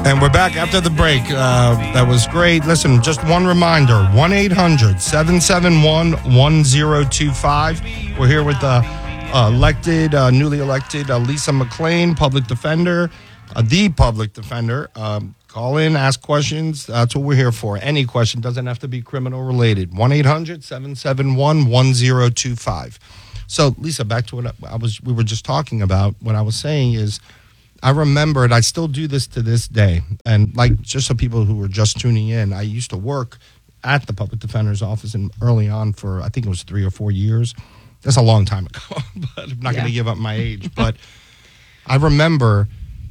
And we're back after the break. That was great. Listen, just one reminder, 1-800-771-1025. We're here with newly elected Lisa McClain, public defender, the public defender. Call in, ask questions. That's what we're here for. Any question, doesn't have to be criminal related. 1-800-771-1025. So, Lisa, back to what we were just talking about. What I was saying is, I remember, and I still do this to this day, and like just so people who were just tuning in, I used to work at the public defender's office and early on for, I think it was 3 or 4 years. That's a long time ago, but I'm not going to give up my age. But I remember,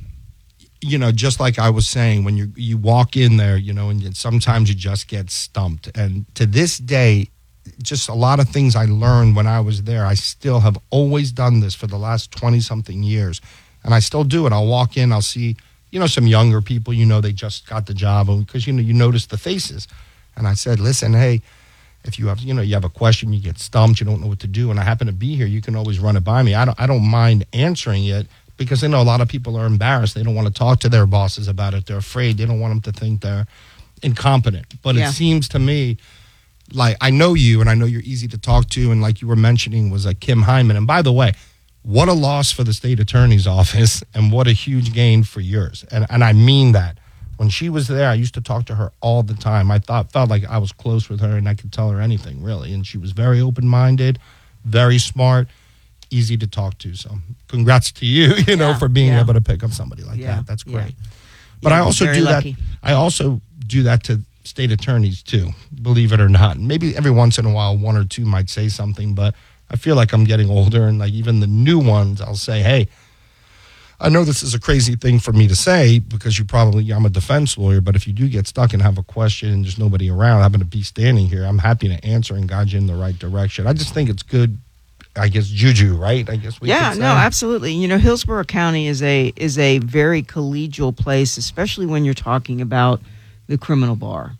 just like I was saying, when you walk in there, and sometimes you just get stumped. And to this day, just a lot of things I learned when I was there, I still have always done this for the last 20-something years. And I still do it. I'll walk in, I'll see, some younger people, they just got the job because, you notice the faces. And I said, listen, hey, if you have, you have a question, you get stumped, you don't know what to do, and I happen to be here, you can always run it by me. I don't mind answering it because I know a lot of people are embarrassed. They don't want to talk to their bosses about it. They're afraid. They don't want them to think they're incompetent. But It seems to me like I know you, and I know you're easy to talk to, and like you were mentioning was Kim Hyman. And by the way, what a loss for the state attorney's office and what a huge gain for yours. And I mean that. When she was there, I used to talk to her all the time. I felt like I was close with her and I could tell her anything, really. And she was very open-minded, very smart, easy to talk to. So congrats to you, for being able to pick up somebody like that. That's great. But I also do lucky. I also do that to state attorneys too, believe it or not. Maybe every once in a while, one or two might say something, but I feel like I'm getting older, and like even the new ones, I'll say, hey, I know this is a crazy thing for me to say because I'm a defense lawyer, but if you do get stuck and have a question and there's nobody around, I happen to be standing here, I'm happy to answer and guide you in the right direction. I just think it's good, I guess, juju, right? I guess we could say. No, absolutely. Hillsborough County is a very collegial place, especially when you're talking about the criminal bar.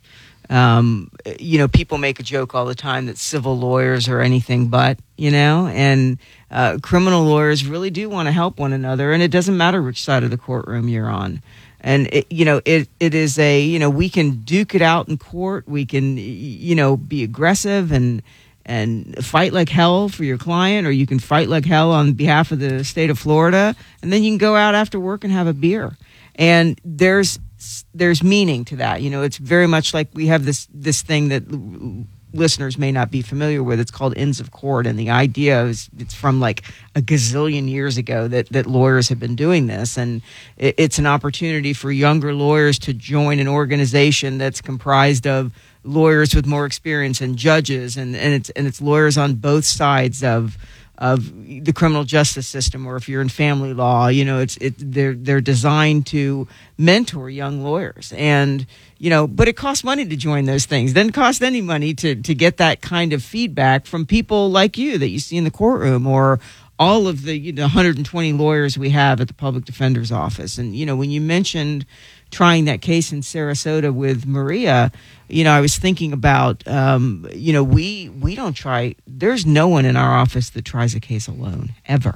People make a joke all the time that civil lawyers are anything but, and criminal lawyers really do want to help one another, and it doesn't matter which side of the courtroom you're on. And it is we can duke it out in court. We can, be aggressive and fight like hell for your client, or you can fight like hell on behalf of the state of Florida, and then you can go out after work and have a beer. And there's meaning to that. It's very much like we have this thing that listeners may not be familiar with. It's called Inns of Court, and the idea is it's from like a gazillion years ago that lawyers have been doing this, and it's an opportunity for younger lawyers to join an organization that's comprised of lawyers with more experience and judges, and it's lawyers on both sides of the criminal justice system, or if you're in family law, they're designed to mentor young lawyers, and but it costs money to join those things. It doesn't cost any money to get that kind of feedback from people like you that you see in the courtroom, or all of the 120 lawyers we have at the public defender's office. And when you mentioned trying that case in Sarasota with Maria, I was thinking about, we don't try. There's no one in our office that tries a case alone, ever.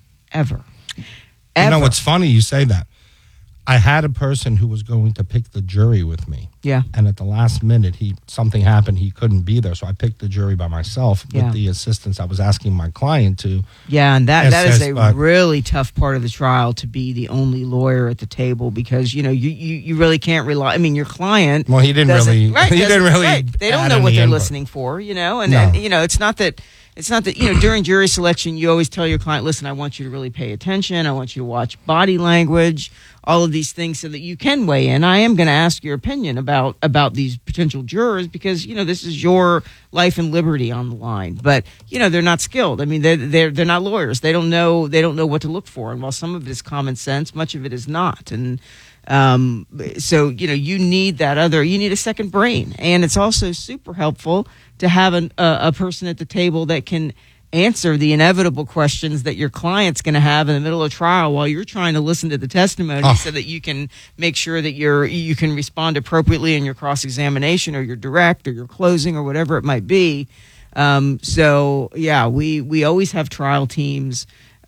It's funny you say that. I had a person who was going to pick the jury with me. Yeah. And at the last minute, something happened. He couldn't be there. So I picked the jury by myself with the assistance I was asking my client to. Yeah, and that is a really tough part of the trial, to be the only lawyer at the table, because, you really can't rely. I mean, your client. Well, he didn't really. They don't know what they're listening for, and it's not that. It's not that, during jury selection, you always tell your client, listen, I want you to really pay attention. I want you to watch body language, all of these things, so that you can weigh in. I am going to ask your opinion about these potential jurors because, this is your life and liberty on the line. But, they're not skilled. I mean, they're not lawyers. They don't know what to look for. And while some of it is common sense, much of it is not. And so, you need you need a second brain. And it's also super helpful to have a person at the table that can answer the inevitable questions that your client's going to have in the middle of trial while you're trying to listen to the testimony, so that you can make sure that you can respond appropriately in your cross-examination, or your direct, or your closing, or whatever it might be. We always have trial teams.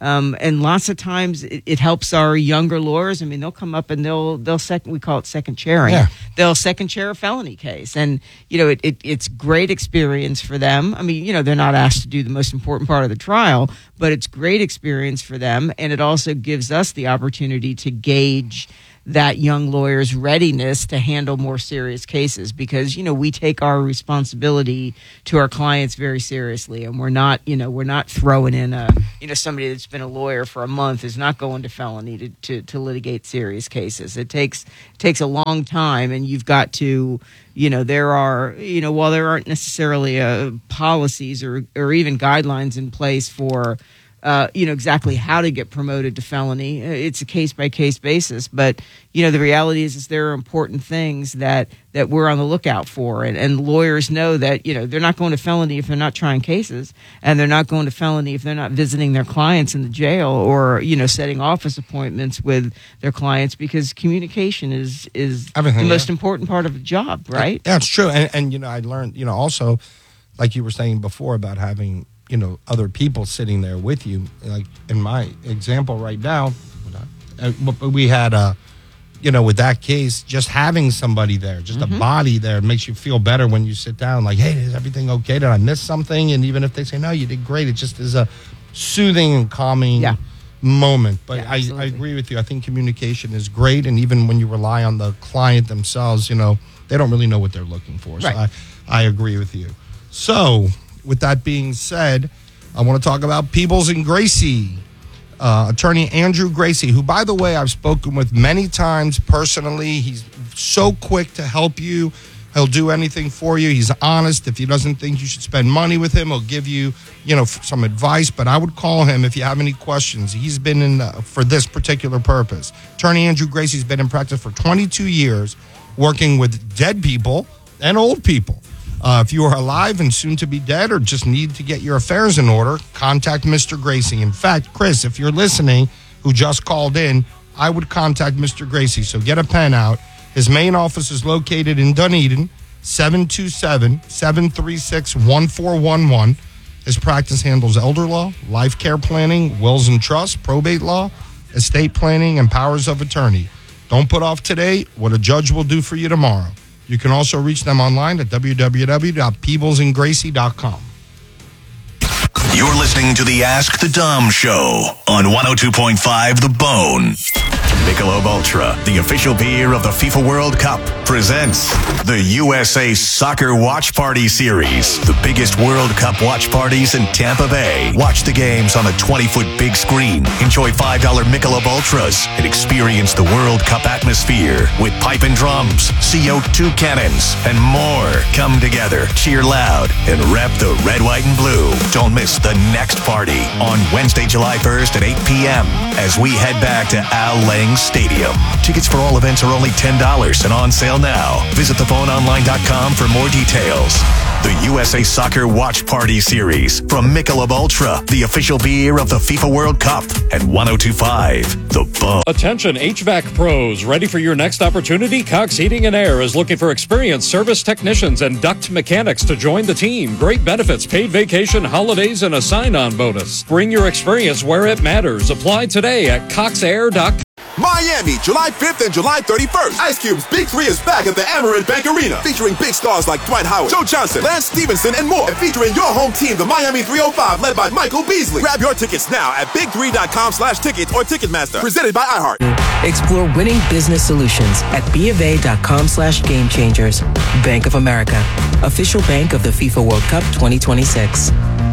And lots of times it helps our younger lawyers. I mean, they'll come up and we call it second chairing. Yeah. They'll second chair a felony case. And, it's great experience for them. I mean, they're not asked to do the most important part of the trial, but it's great experience for them. And it also gives us the opportunity to gauge that young lawyer's readiness to handle more serious cases, because we take our responsibility to our clients very seriously, and we're not throwing in somebody that's been a lawyer for a month is not going to felony to litigate serious cases. It takes a long time, and you've got to there are while there aren't necessarily policies or even guidelines in place for exactly how to get promoted to felony. It's a case-by-case basis. But, the reality is there are important things that we're on the lookout for. And lawyers know that, they're not going to felony if they're not trying cases. And they're not going to felony if they're not visiting their clients in the jail or, setting office appointments with their clients, because communication is the most important part of the job, right? Yeah, it's true. And I learned, also, like you were saying before about having other people sitting there with you. Like in my example right now, we had with that case, just having somebody there, just a body there, makes you feel better when you sit down. Like, hey, is everything okay? Did I miss something? And even if they say, no, you did great, it just is a soothing and calming moment. But I agree with you. I think communication is great. And even when you rely on the client themselves, they don't really know what they're looking for. So Right. I agree with you. So, with that being said, I want to talk about Peebles and Gracie. Attorney Andrew Gracie, who, by the way, I've spoken with many times personally. He's so quick to help you. He'll do anything for you. He's honest. If he doesn't think you should spend money with him, he'll give you, some advice. But I would call him if you have any questions. He's been in for this particular purpose. Attorney Andrew Gracie's been in practice for 22 years, working with dead people and old people. If you are alive and soon to be dead or just need to get your affairs in order, contact Mr. Gracie. In fact, Chris, if you're listening, who just called in, I would contact Mr. Gracie. So get a pen out. His main office is located in Dunedin, 727-736-1411. His practice handles elder law, life care planning, wills and trusts, probate law, estate planning, and powers of attorney. Don't put off today what a judge will do for you tomorrow. You can also reach them online at www.peeblesandgracie.com. You're listening to the Ask the Dom Show on 102.5 The Bone. Michelob Ultra, the official beer of the FIFA World Cup, presents the USA Soccer Watch Party Series. The biggest World Cup watch parties in Tampa Bay. Watch the games on a 20-foot big screen. Enjoy $5 Michelob Ultras and experience the World Cup atmosphere with pipe and drums, CO2 cannons, and more. Come together, cheer loud, and rep the red, white, and blue. Don't miss the next party on Wednesday, July 1st at 8 p.m. as we head back to Al Lang Stadium. Tickets for all events are only $10 and on sale now. Visit theboneonline.com for more details. The USA Soccer Watch Party Series from Michelob Ultra, the official beer of the FIFA World Cup, at 102.5 The Bone. Attention HVAC pros, ready for your next opportunity? Cox Heating and Air is looking for experienced service technicians and duct mechanics to join the team. Great benefits, paid vacation, holidays, and a sign-on bonus. Bring your experience where it matters. Apply today at coxair.com. Miami, July 5th and July 31st. Ice Cube's Big 3 is back at the Amerant Bank Arena, featuring big stars like Dwight Howard, Joe Johnson, Lance Stevenson, and more. And featuring your home team, the Miami 305, led by Michael Beasley. Grab your tickets now at big3.com/tickets or Ticketmaster. Presented by iHeart. Explore winning business solutions at BofA.com/gamechangers. Bank of America, official bank of the FIFA World Cup 2026.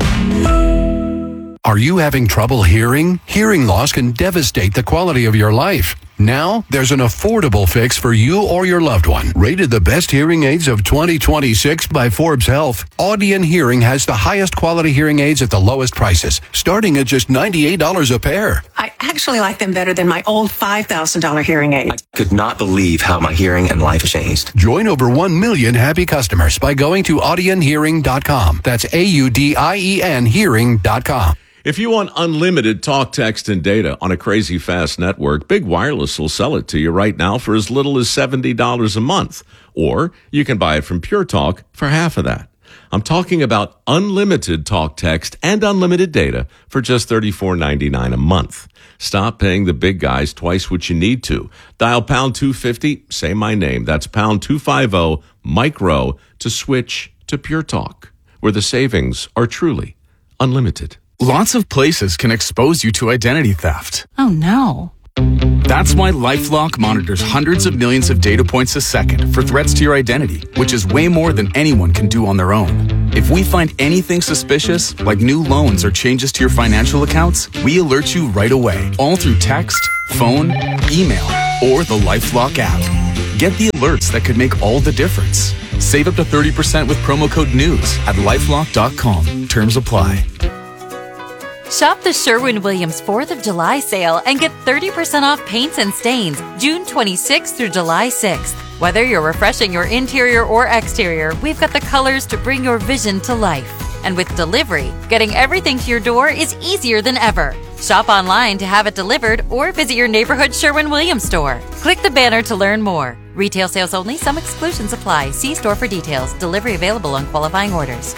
Are you having trouble hearing? Hearing loss can devastate the quality of your life. Now, there's an affordable fix for you or your loved one. Rated the best hearing aids of 2026 by Forbes Health, Audion Hearing has the highest quality hearing aids at the lowest prices, starting at just $98 a pair. I actually like them better than my old $5,000 hearing aid. I could not believe how my hearing and life changed. Join over 1 million happy customers by going to audionhearing.com. That's AUDIEN hearing.com. If you want unlimited talk, text, and data on a crazy fast network, Big Wireless will sell it to you right now for as little as $70 a month. Or you can buy it from Pure Talk for half of that. I'm talking about unlimited talk, text, and unlimited data for just $34.99 a month. Stop paying the big guys twice what you need to. Dial pound 250, say my name. That's pound 250 micro to switch to Pure Talk, where the savings are truly unlimited. Lots of places can expose you to identity theft. Oh no. That's why LifeLock monitors hundreds of millions of data points a second for threats to your identity, which is way more than anyone can do on their own. If we find anything suspicious, like new loans or changes to your financial accounts, we alert you right away, all through text, phone, email, or the LifeLock app. Get the alerts that could make all the difference. Save up to 30% with promo code NEWS at LifeLock.com. Terms apply. Shop the Sherwin-Williams 4th of July sale and get 30% off paints and stains June 26th through July 6th. Whether you're refreshing your interior or exterior, we've got the colors to bring your vision to life. And with delivery, getting everything to your door is easier than ever. Shop online to have it delivered or visit your neighborhood Sherwin-Williams store. Click the banner to learn more. Retail sales only. Some exclusions apply. See store for details. Delivery available on qualifying orders.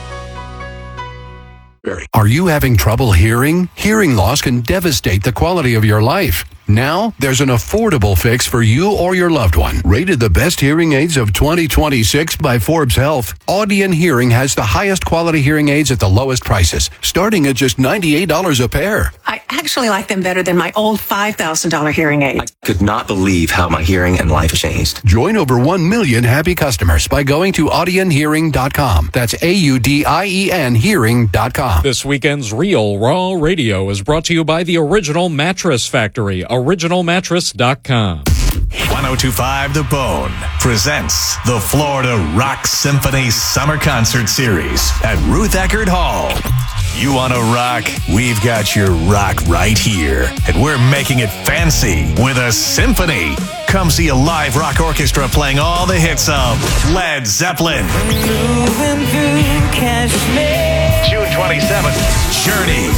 Are you having trouble hearing? Hearing loss can devastate the quality of your life. Now, there's an affordable fix for you or your loved one. Rated the best hearing aids of 2026 by Forbes Health, Audion Hearing has the highest quality hearing aids at the lowest prices, starting at just $98 a pair. I actually like them better than my old $5,000 hearing aid. I could not believe how my hearing and life changed. Join over 1 million happy customers by going to audionhearing.com. That's AUDIEN hearing.com. This weekend's Real Raw Radio is brought to you by the Original Mattress Factory, originalmattress.com. 1025 The Bone presents the Florida Rock Symphony Summer Concert Series at Ruth Eckerd Hall. You want to rock? We've got your rock right here. And we're making it fancy with a symphony. Come see a live rock orchestra playing all the hits of Led Zeppelin. Moving through Kashmir. June 27th, Journey.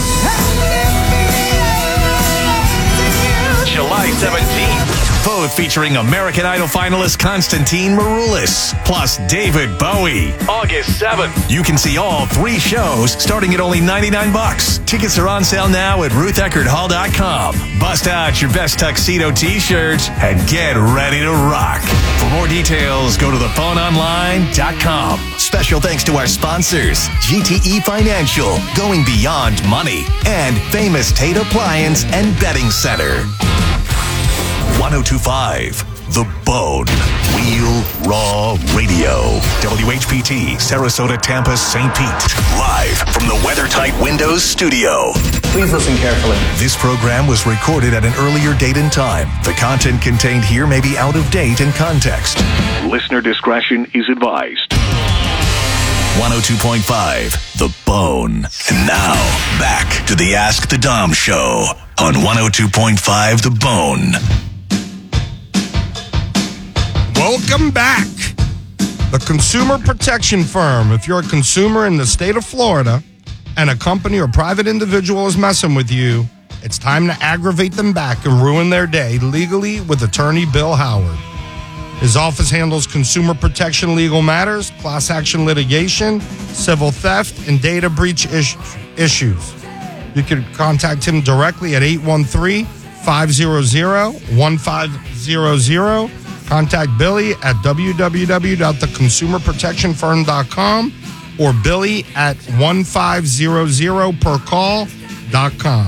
July 17th, both featuring American Idol finalist Konstantin Maroulis, plus David Bowie. August 7th, you can see all 3 shows starting at only $99. Tickets are on sale now at RuthEckerdHall.com. Bust out your best tuxedo t-shirt and get ready to rock. For more details, go to thephoneonline.com. Special thanks to our sponsors, GTE Financial, going beyond money, and Famous Tate Appliance and Betting Center. 1025 The Bone. Real Raw Radio. WHPT, Sarasota, Tampa, St. Pete. Live from the WeatherTight Windows studio. Please listen carefully. This program was recorded at an earlier date and time. The content contained here may be out of date in context. Listener discretion is advised. 102.5 The Bone. And now, back to the Ask the Dom Show on 102.5 The Bone. Welcome back. The Consumer Protection Firm. If you're a consumer in the state of Florida and a company or private individual is messing with you, it's time to aggravate them back and ruin their day legally with attorney Bill Howard. His office handles consumer protection legal matters, class action litigation, civil theft, and data breach issues. You can contact him directly at 813-500-1500. Contact Billy at www.theconsumerprotectionfirm.com or Billy at 1500percall.com.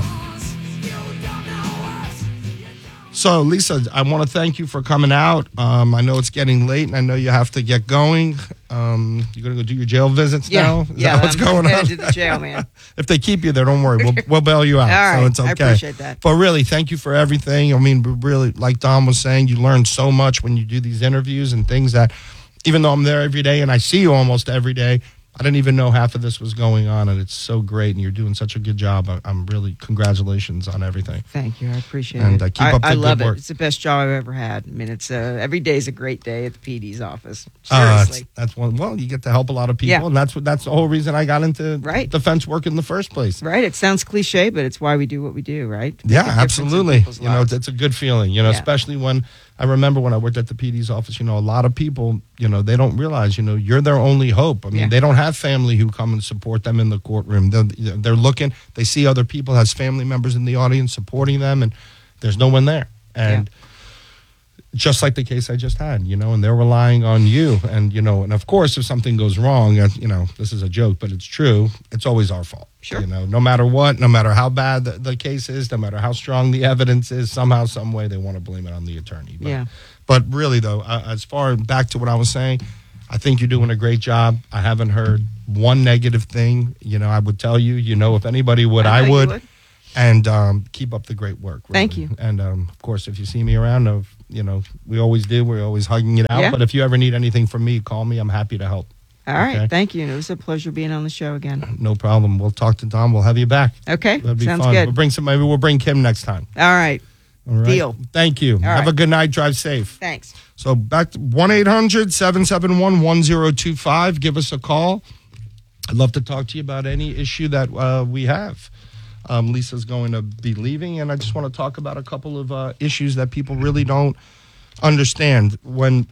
So, Lisa, I want to thank you for coming out. I know it's getting late, and I know you have to get going. You're going to go do your jail visits now? Is that what's going on? To the jail, man. If they keep you there, don't worry. We'll bail you out. All right, so it's okay. I appreciate that. But really, thank you for everything. I mean, really, like Dom was saying, you learn so much when you do these interviews and things that, even though I'm there every day and I see you almost every day, I didn't even know half of this was going on, and it's so great, and you're doing such a good job. I'm really, congratulations on everything. Thank you. I appreciate it. And keep up the I love good work. It's the best job I've ever had. I mean, it's every day is a great day at the PD's office. Seriously. That's one. Well, you get to help a lot of people, and that's the whole reason I got into defense work in the first place. Right. It sounds cliche, but it's why we do what we do, right? Yeah, absolutely. You know, it's a good feeling, especially when I remember when I worked at the PD's office, a lot of people, they don't realize, you're their only hope. I mean, they don't have family who come and support them in the courtroom. They're looking, they see other people as family members in the audience supporting them, and there's no one there. And just like the case I just had, and they're relying on you. And, and of course, if something goes wrong, this is a joke, but it's true, it's always our fault. Sure. No matter what, no matter how bad the case is, no matter how strong the evidence is, somehow, some way, they want to blame it on the attorney. But really, though, as far back to what I was saying, I think you're doing a great job. I haven't heard one negative thing. I would tell you, if anybody would, I would. And keep up the great work. Really. Thank you. And, of course, if you see me around, we always do. We're always hugging it out. Yeah. But if you ever need anything from me, call me. I'm happy to help. All right. Thank you. It was a pleasure being on the show again. No problem. We'll talk to Dom. We'll have you back. Okay. That'd be Sounds fun. good. Maybe we'll bring Kim next time. All right. All right. Deal. Thank you. Have a good night. Drive safe. Thanks. So back to 1-800-771-1025. Give us a call. I'd love to talk to you about any issue that we have. Lisa's going to be leaving, and I just want to talk about a couple of issues that people really don't understand. When,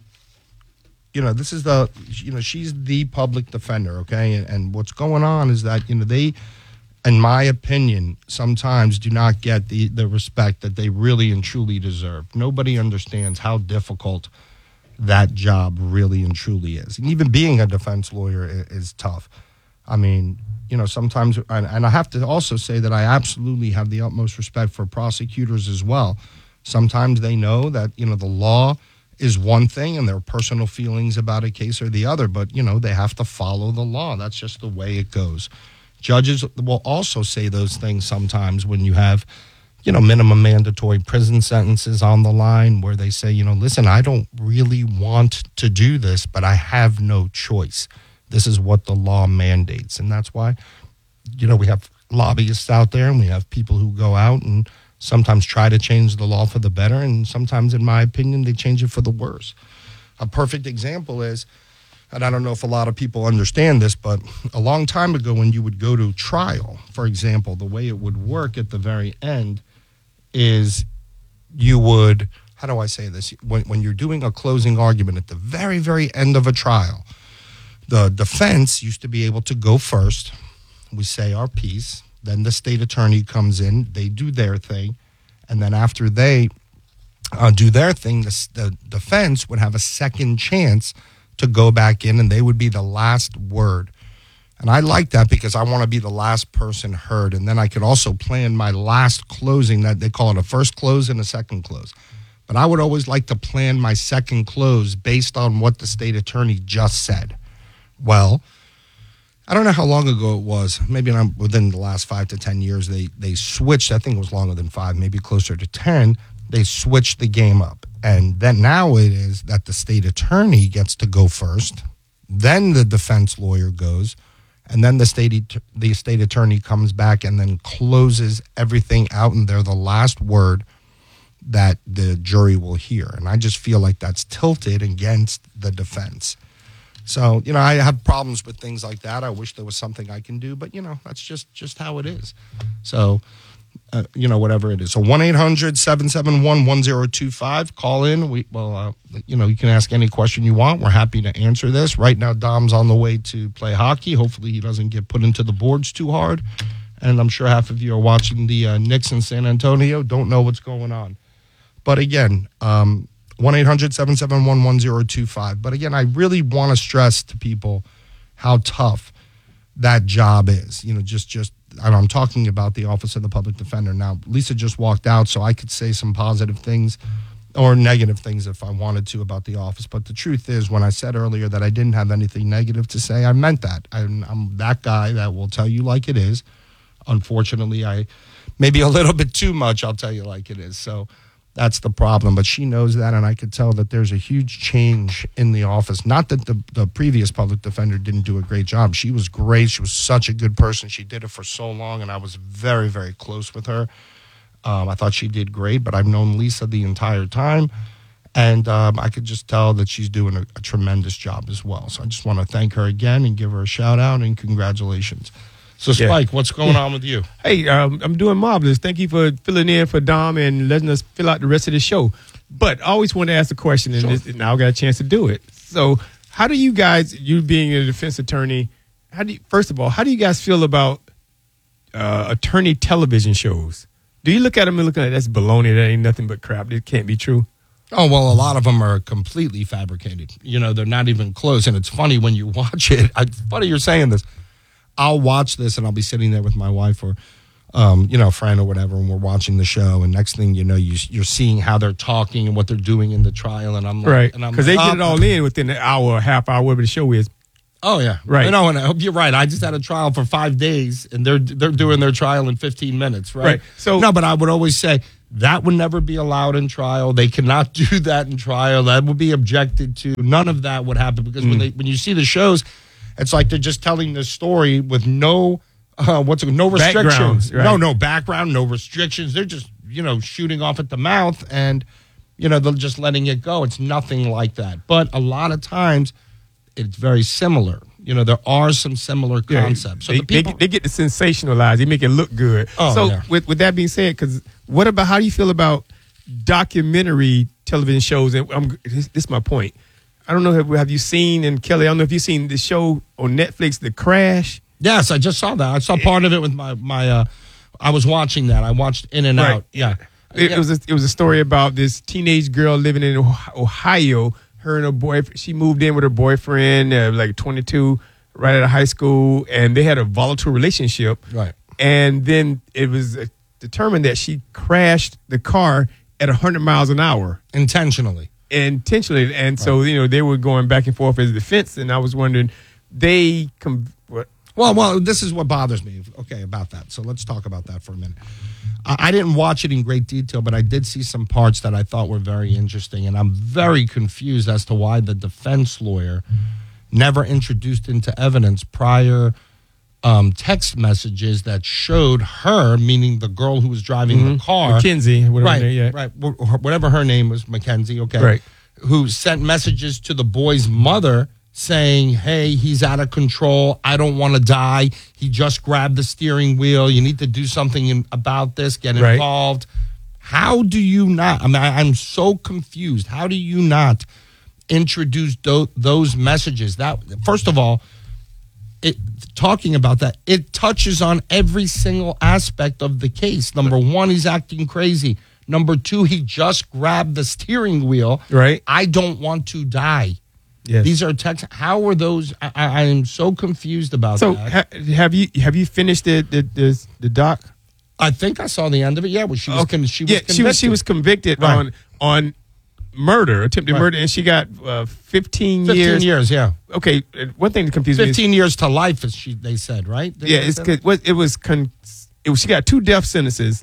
this is she's the public defender, okay? And what's going on is that, they, in my opinion, sometimes do not get the respect that they really and truly deserve. Nobody understands how difficult that job really and truly is. And even being a defense lawyer is tough. I mean, sometimes, and I have to also say that I absolutely have the utmost respect for prosecutors as well. Sometimes they know that, the law is one thing and their personal feelings about a case or the other, but, they have to follow the law. That's just the way it goes. Judges will also say those things sometimes when you have, minimum mandatory prison sentences on the line where they say, listen, I don't really want to do this, but I have no choice. This is what the law mandates. And that's why, we have lobbyists out there and we have people who go out and sometimes try to change the law for the better. And sometimes, in my opinion, they change it for the worse. A perfect example is, and I don't know if a lot of people understand this, but a long time ago when you would go to trial, for example, the way it would work at the very end is you would, how do I say this? When you're doing a closing argument at the very, very end of a trial, the defense used to be able to go first. We say our piece. Then the state attorney comes in. They do their thing. And then after they do their thing, the defense would have a second chance to go back in, and they would be the last word. And I like that because I want to be the last person heard. And then I could also plan my last closing. That they call it a first close and a second close. But I would always like to plan my second close based on what the state attorney just said. Well, I don't know how long ago it was. Maybe within the last 5 to 10 years, they switched. I think it was longer than 5, maybe closer to 10. They switched the game up. And then now it is that the state attorney gets to go first. Then the defense lawyer goes. And then the state attorney comes back and then closes everything out. And they're the last word that the jury will hear. And I just feel like that's tilted against the defense. So, I have problems with things like that. I wish there was something I can do, but, that's just how it is. So, whatever it is. So 1-800-771-1025. Call in. You can ask any question you want. We're happy to answer this. Right now, Dom's on the way to play hockey. Hopefully he doesn't get put into the boards too hard. And I'm sure half of you are watching the Knicks in San Antonio. Don't know what's going on. But again, 1-800-771-1025. But again, I really want to stress to people how tough that job is. I'm talking about the Office of the Public Defender. Now, Lisa just walked out, so I could say some positive things or negative things if I wanted to about the office. But the truth is, when I said earlier that I didn't have anything negative to say, I meant that. I'm that guy that will tell you like it is. Unfortunately, I maybe a little bit too much, I'll tell you like it is. So that's the problem. But she knows that, and I could tell that there's a huge change in the office. Not that the previous public defender didn't do a great job. She was great. She was such a good person. She did it for so long, and I was very, very close with her. I thought she did great, but I've known Lisa the entire time, and I could just tell that she's doing a tremendous job as well. So I just want to thank her again and give her a shout-out and congratulations. So, Spike, what's going on with you? Hey, I'm doing marvelous. Thank you for filling in for Dom and letting us fill out the rest of the show. But I always want to ask a question, and now I got a chance to do it. So, how do you guys, you being a defense attorney, first of all, how do you guys feel about attorney television shows? Do you look at them and look at that's baloney? That ain't nothing but crap. It can't be true. Oh, well, a lot of them are completely fabricated. You know, they're not even close. And it's funny when you watch it. It's funny you're saying this. I'll watch this and I'll be sitting there with my wife or, friend or whatever, and we're watching the show. And next thing you know, you're seeing how they're talking and what they're doing in the trial. And I'm like, right. Because they get it all in within an hour or half hour, whatever the show is. Oh, yeah. Right. And I hope you're right. I just had a trial for 5 days, and they're doing their trial in 15 minutes, right? So, no, but I would always say that would never be allowed in trial. They cannot do that in trial. That would be objected to. None of that would happen because when you see the shows, it's like they're just telling the story with no restrictions. Right. No background, no restrictions. They're just, shooting off at the mouth and, they're just letting it go. It's nothing like that. But a lot of times it's very similar. There are some similar concepts. So they get the sensationalized. They make it look good. With that being said, because what about, how do you feel about documentary television shows? And this is my point. I don't know, have you seen, and Kelly, I don't know if you've seen the show on Netflix, The Crash? Yes, I just saw that. I saw part of it with my I was watching that. I watched In and Out. Yeah. It was a story about this teenage girl living in Ohio. Her and her boyfriend, she moved in with her boyfriend, like 22, right out of high school, and they had a volatile relationship. Right. And then it was determined that she crashed the car at 100 miles an hour. Intentionally. And so, they were going back and forth as a defense, and I was wondering, Well, this is what bothers me, about that. So let's talk about that for a minute. I didn't watch it in great detail, but I did see some parts that I thought were very interesting, and I'm very confused as to why the defense lawyer never introduced into evidence prior text messages that showed her, meaning the girl who was driving the car. Mackenzie, whatever. Right. Whatever her name was, Mackenzie, okay. Right. Who sent messages to the boy's mother saying, hey, he's out of control. I don't want to die. He just grabbed the steering wheel. You need to do something about this. Get involved. How do you not? I mean, I'm so confused. How do you not introduce those messages? That, first of all, talking about that, it touches on every single aspect of the case. Number one, he's acting crazy. Number two, he just grabbed the steering wheel. Right. I don't want to die. Yes. These are texts. How are those? I am so confused about that. So have you finished the doc? I think I saw the end of it. Yeah, well, she was convicted. She was convicted on murder, attempted murder, and she got 15 years. 15 years, yeah. Okay, one thing that confused me. 15 years to life, they said, right? She got two life sentences,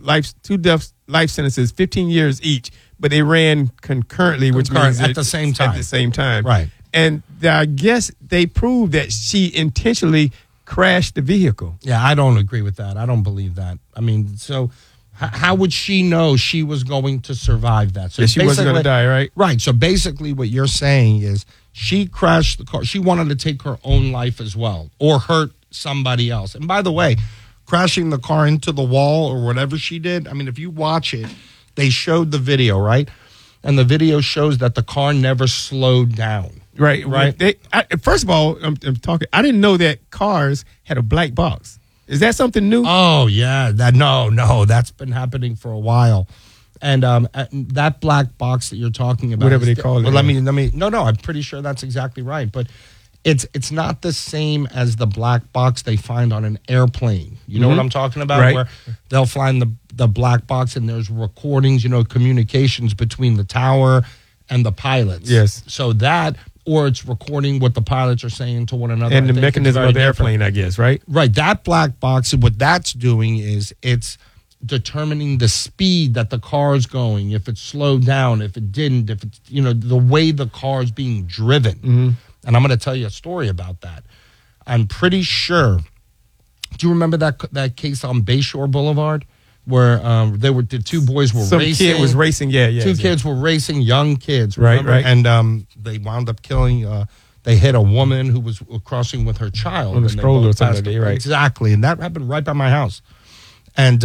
15 years each, but they ran concurrently, which means at the same time. At the same time, right? And I guess they proved that she intentionally crashed the vehicle. Yeah, I don't agree with that. I don't believe that. I mean, so how would she know she was going to survive that? So she wasn't going to die, right? Right. So basically what you're saying is she crashed the car. She wanted to take her own life as well or hurt somebody else. And by the way, crashing the car into the wall or whatever she did, I mean, if you watch it, they showed the video, right? And the video shows that the car never slowed down. Right. First of all, I'm talking. I didn't know that cars had a black box. Is that something new? Oh yeah, no, that's been happening for a while. And that black box that you're talking about, whatever they call it. Well, let me. No, I'm pretty sure that's exactly right. But it's not the same as the black box they find on an airplane. You know what I'm talking about? Right. Where they'll find the black box and there's recordings, communications between the tower and the pilots. Yes. So that, or it's recording what the pilots are saying to one another. And the mechanism of the airplane, I guess, right? Right. That black box, what that's doing is it's determining the speed that the car is going, if it slowed down, if it didn't, if it's, the way the car is being driven. Mm-hmm. And I'm going to tell you a story about that. I'm pretty sure. Do you remember that case on Bayshore Boulevard where the two boys were racing? Some kid was racing, yeah. Two kids were racing, young kids, right. And they wound up killing They hit a woman who was crossing with her child. On the and they stroller both or something passed like that, away. right. Exactly. And that happened right by my house. And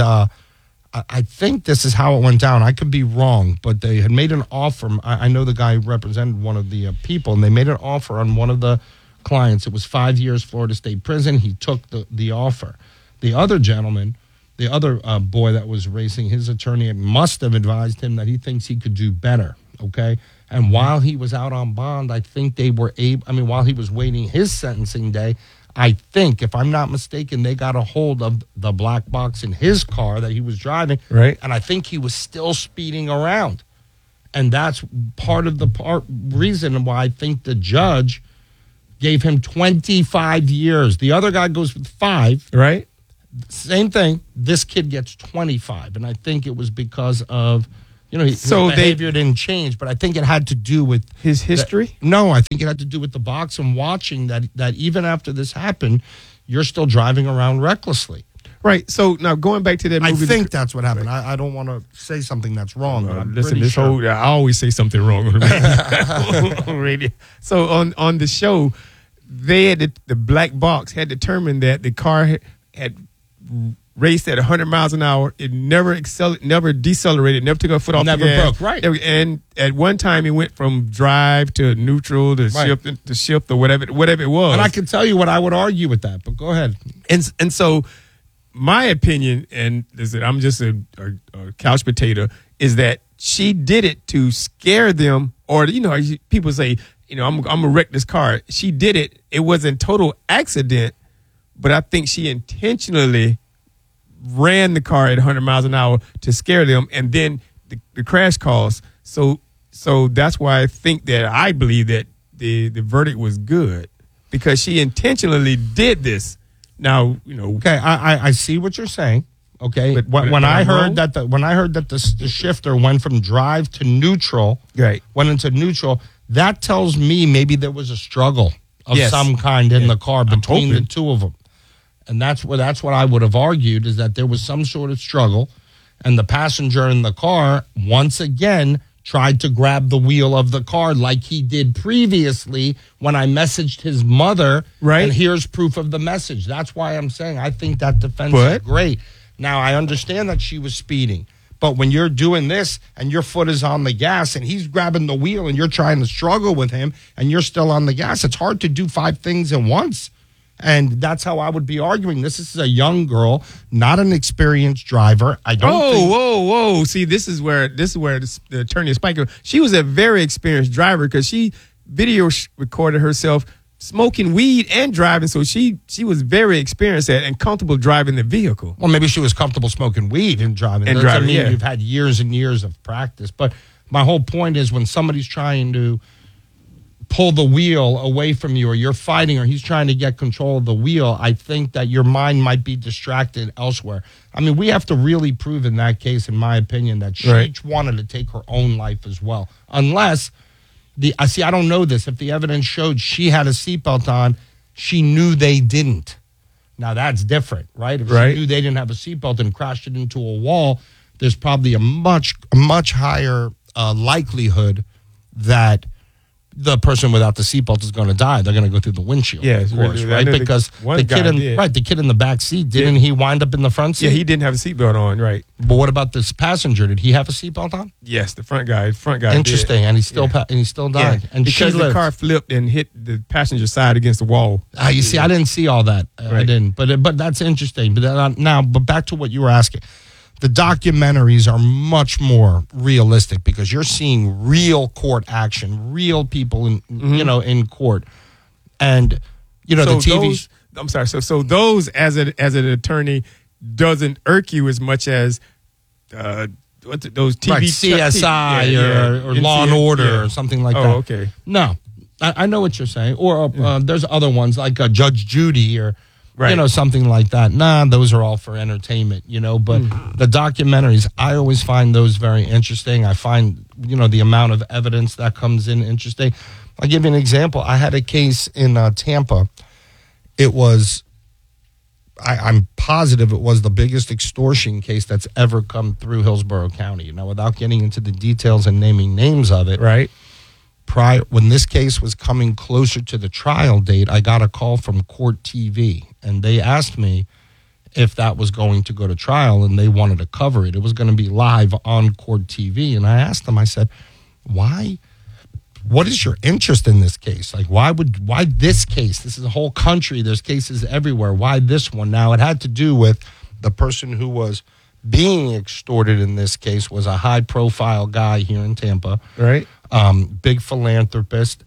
I think this is how it went down. I could be wrong, but they had made an offer. I know the guy who represented one of the people, and they made an offer on one of the clients. It was 5 years Florida State Prison. He took the offer. The other gentleman, the other boy that was racing, his attorney must have advised him that he thinks he could do better, okay? And while he was out on bond, I think they were while he was waiting his sentencing day, I think, if I'm not mistaken, they got a hold of the black box in his car that he was driving. Right. And I think he was still speeding around. And that's part of the reason why I think the judge gave him 25 years. The other guy goes with 5. Right. Same thing. This kid gets 25. And I think it was because of, his So behavior didn't change, but I think it had to do with his history. No, I think it had to do with the box and watching that even after this happened, you're still driving around recklessly. Right. So now going back to that movie. I think that's what happened. I don't want to say something that's wrong, but I'm Listen, pretty sure. I always say something wrong on the radio. So on the show, they had the black box had determined that the car had raced at 100 miles an hour. It never decelerated, never took a foot off the gas. Never broke, right. And at one time, it went from drive to neutral to shift or whatever it was. And I can tell you what I would argue with that, but go ahead. And so my opinion, and I'm just a couch potato, is that she did it to scare them, or people say, I'm gonna wreck this car. She did it. It wasn't total accident, but I think she intentionally ran the car at 100 miles an hour to scare them, and then the crash caused. So that's why I believe that the verdict was good, because she intentionally did this. Now, Okay, I see what you're saying. Okay, But when I I'm wrong? heard that the shifter went from drive to neutral, Right. went into neutral, that tells me maybe there was a struggle of Yes. some kind in Yeah. the car between the hoping. two of them. And that's what I would have argued, is that there was some sort of struggle, and the passenger in the car once again tried to grab the wheel of the car like he did previously when I messaged his mother. Right. And here's proof of the message. That's why I'm saying I think that defense is great. Now, I understand that she was speeding, but when you're doing this and your foot is on the gas and he's grabbing the wheel and you're trying to struggle with him and you're still on the gas, it's hard to do 5 things at once. And that's how I would be arguing. This is a young girl, not an experienced driver. I don't think. Whoa. See, this is where the attorney is spiking. She was a very experienced driver, because she video recorded herself smoking weed and driving. So she was very experienced at and comfortable driving the vehicle. Well, maybe she was comfortable smoking weed and driving. And Doesn't driving, mean yeah. you've had years and years of practice. But my whole point is, when somebody's trying to pull the wheel away from you, or you're fighting, or he's trying to get control of the wheel, I think that your mind might be distracted elsewhere. I mean, we have to really prove in that case, in my opinion, that she Right. wanted to take her own life as well. Unless I don't know this. If the evidence showed she had a seatbelt on, she knew they didn't. Now that's different, right? If Right. she knew they didn't have a seatbelt and crashed it into a wall, there's probably a much higher likelihood that the person without the seatbelt is going to die. They're going to go through the windshield, Yeah, of course, I right? know Because one the guy kid did. the kid in the back seat, didn't he wind up in the front seat? Yeah, he didn't have a seatbelt on, right? But what about this passenger? Did he have a seatbelt on? Yes, the front guy did. Interesting, and he still died. Yeah, And because she the lived. car flipped and hit the passenger side against the wall. You see, I didn't see all that. I Right. didn't. But that's interesting. But back to what you were asking. The documentaries are much more realistic, because you're seeing real court action, real people in court, and the TV. Those, I'm sorry. So those as an attorney doesn't irk you as much as those TV Right, CSI or Law and Order or something like that. Oh, okay. No, I know what you're saying. Or there's other ones like Judge Judy or Right. something like that. Nah, those are all for entertainment, But the documentaries, I always find those very interesting. I find the amount of evidence that comes in interesting. I'll give you an example. I had a case in Tampa. It was. I'm positive it was the biggest extortion case that's ever come through Hillsborough County. Now, without getting into the details and naming names of it, Right. when this case was coming closer to the trial date, I got a call from Court TV, and they asked me if that was going to go to trial, and they wanted to cover it. It was going to be live on Court TV, and I asked them, I said, why? What is your interest in this case? Like, why this case? This is a whole country. There's cases everywhere. Why this one? Now, it had to do with the person who was being extorted in this case was a high-profile guy here in Tampa. Right. Big philanthropist,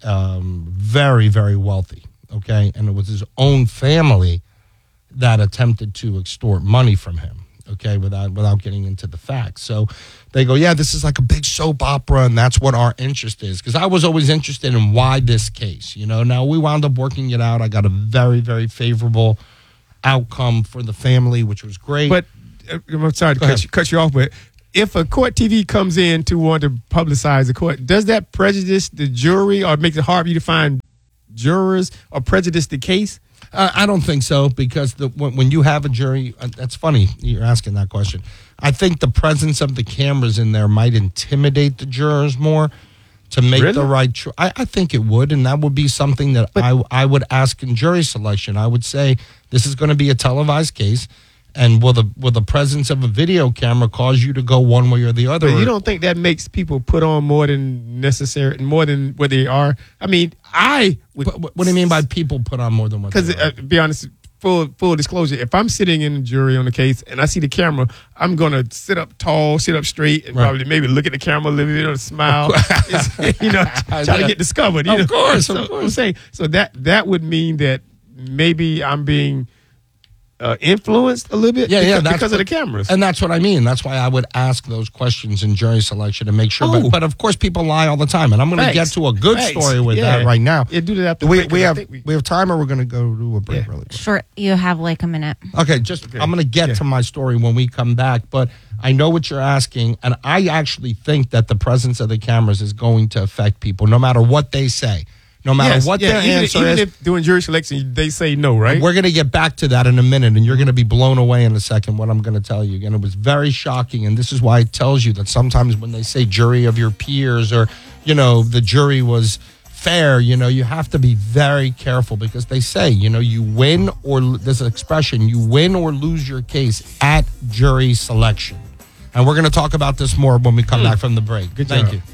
very, very wealthy, okay? And it was his own family that attempted to extort money from him, okay, without getting into the facts. So they go, yeah, this is like a big soap opera, and that's what our interest is. Because I was always interested in why this case, you know. Now, we wound up working it out. I got a very, very favorable outcome for the family, which was great. But I'm sorry to cut you off, but if a Court TV comes in to want to publicize the court, does that prejudice the jury or make it hard for you to find jurors or prejudice the case? I don't think so, because when you have a jury, that's funny you're asking that question. I think the presence of the cameras in there might intimidate the jurors more to make the right choice. I think it would, and that would be something that I would ask in jury selection. I would say, this is going to be a televised case, and will the presence of a video camera cause you to go one way or the other? But you don't think that makes people put on more than necessary, more than what they are? I mean, I would. What do you mean by people put on more than what they are? Because, to be honest, full disclosure, if I'm sitting in a jury on the case and I see the camera, I'm going to sit up tall, sit up straight, and probably maybe look at the camera a little bit, smile, try to get discovered. Of course. I'm saying, so that would mean that maybe I'm being influenced a little bit because of the cameras. And that's what I mean. That's why I would ask those questions in jury selection to make sure. But of course, people lie all the time. And I'm going to get to a good story with that right now. Yeah, do that after we have time, or we're going to go to a break really quick? Sure, you have like a minute. Okay, I'm going to get to my story when we come back. But I know what you're asking, and I actually think that the presence of the cameras is going to affect people, no matter what they say. No matter what their answer is. Even if doing jury selection, they say no, right? We're going to get back to that in a minute, and you're going to be blown away in a second what I'm going to tell you. And it was very shocking, and this is why it tells you that sometimes when they say jury of your peers or, the jury was fair, you have to be very careful, because they say, you win or, there's an expression, you win or lose your case at jury selection. And we're going to talk about this more when we come back from the break. Good Thank job. you.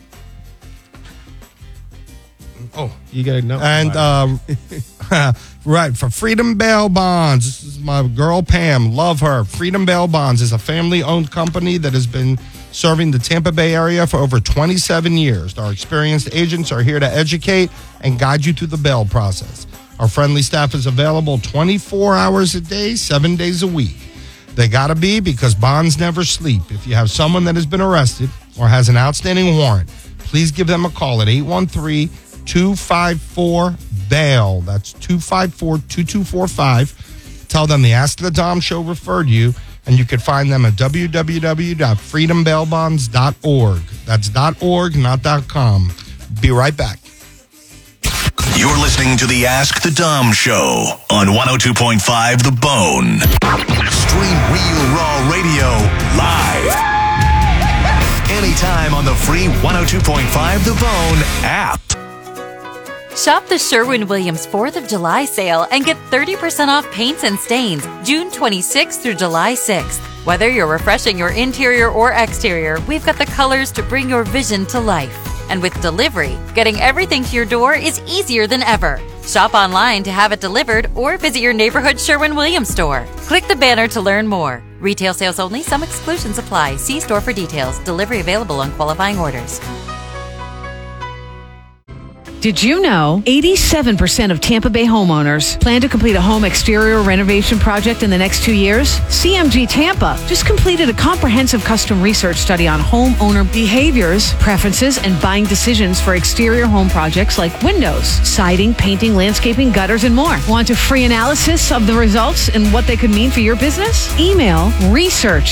Oh, you got to know. And right, for Freedom Bail Bonds, this is my girl Pam. Love her. Freedom Bail Bonds is a family-owned company that has been serving the Tampa Bay area for over 27 years. Our experienced agents are here to educate and guide you through the bail process. Our friendly staff is available 24 hours a day, 7 days a week. They got to be, because bonds never sleep. If you have someone that has been arrested or has an outstanding warrant, please give them a call at 813-254-BAIL. That's 254-2245. Tell them the Ask the Dom Show referred you, and you can find them at www.freedombailbonds.org. That's .org, not .com. Be right back. You're listening to the Ask the Dom Show on 102.5 The Bone. Stream Real Raw Radio live. Anytime on the free 102.5 The Bone app. Shop the Sherwin-Williams 4th of July sale and get 30% off paints and stains June 26th through July 6th. Whether you're refreshing your interior or exterior, we've got the colors to bring your vision to life. And with delivery, getting everything to your door is easier than ever. Shop online to have it delivered or visit your neighborhood Sherwin-Williams store. Click the banner to learn more. Retail sales only. Some exclusions apply. See store for details. Delivery available on qualifying orders. Did you know 87% of Tampa Bay homeowners plan to complete a home exterior renovation project in the next 2 years? CMG Tampa just completed a comprehensive custom research study on homeowner behaviors, preferences, and buying decisions for exterior home projects like windows, siding, painting, landscaping, gutters, and more. Want a free analysis of the results and what they could mean for your business? Email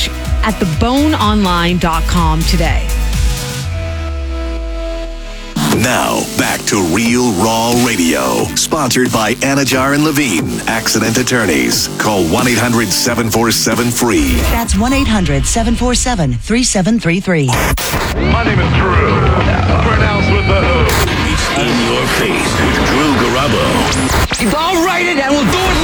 research@theboneonline.com today. Now, back to Real Raw Radio. Sponsored by Anajar and Levine, Accident Attorneys. Call 1-800-747-FREE. That's 1-800-747-3733. My name is Drew. Pronounced with the O. In your face with Drew Garabo. I'll write it and we'll do it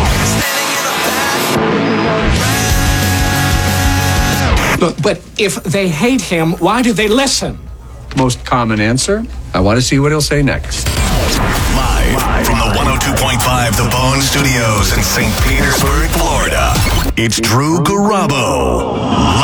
live. But if they hate him, why do they listen? Most common answer, I want to see what he'll say next. Live from the 102.5 The Bone Studios in St. Petersburg, Florida. It's Drew Garabo.